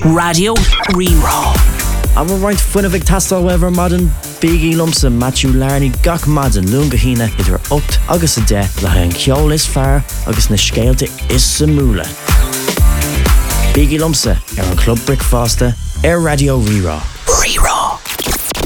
Radio Rerá. A bhar roiint fuinna bh tastal weber madan Biggie Lumsa Matthew Larney gach madan lunga hína idir 8 agus a 10 le an ceol is fear agus na scéalte is sa múla. Biggie Lumsa ar an Club Brickfaster ar Radio Rerá. Rerá.